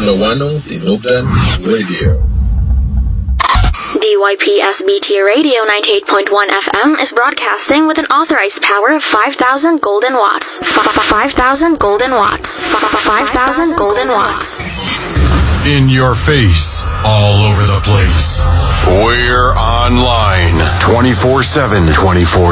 Lawano Dinugdan Radio. DYPSBT Radio 98.1 FM is broadcasting with an authorized power of 5,000 golden watts. 5,000 golden watts. 5,000 golden watts. In your face, all over the place. We're online 24/7, 24/7.